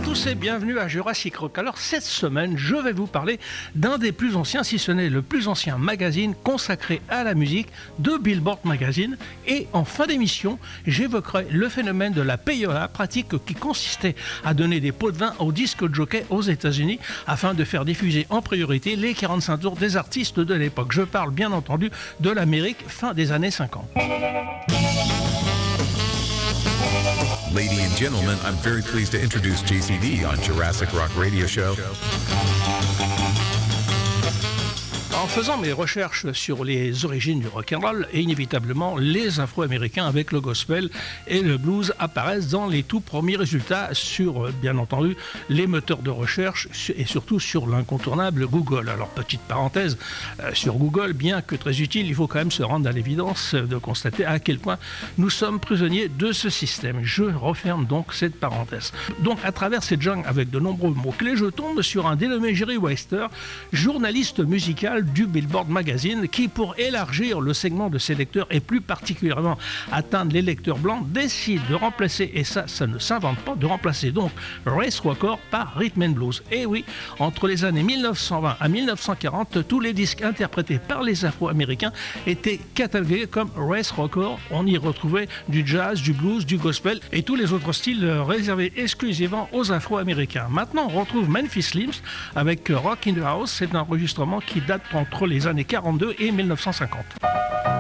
tous et bienvenue à Jurassic Rock. Alors cette semaine, je vais vous parler d'un des plus anciens, si ce n'est le plus ancien magazine consacré à la musique de Billboard Magazine. Et en fin d'émission, j'évoquerai le phénomène de la payola, pratique qui consistait à donner des pots de vin aux disques jockeys aux États-Unis afin de faire diffuser en priorité les 45 tours des artistes de l'époque. Je parle bien entendu de l'Amérique fin des années 50. Ladies and gentlemen, I'm very pleased to introduce JCD on Jurassic Rock Radio Show. En faisant mes recherches sur les origines du rock'n'roll, inévitablement, les Afro-Américains avec le gospel et le blues apparaissent dans les tout premiers résultats sur, bien entendu, les moteurs de recherche et surtout sur l'incontournable Google. Alors, petite parenthèse, sur Google, bien que très utile, il faut quand même se rendre à l'évidence de constater à quel point nous sommes prisonniers de ce système. Je referme donc cette parenthèse. Donc, à travers cette jungle avec de nombreux mots-clés, je tombe sur un dénommé Jerry Weister, journaliste musical du Billboard Magazine, qui, pour élargir le segment de ses lecteurs et plus particulièrement atteindre les lecteurs blancs, décide de remplacer, et ça ne s'invente pas, de remplacer donc Race Record par Rhythm and Blues. Et oui, entre les années 1920 à 1940, tous les disques interprétés par les Afro-Américains étaient catalogués comme Race Record. On y retrouvait du jazz, du blues, du gospel et tous les autres styles réservés exclusivement aux Afro-Américains. Maintenant, on retrouve Memphis Slims avec Rock in the House. C'est un enregistrement qui date entre les années 42 et 1950.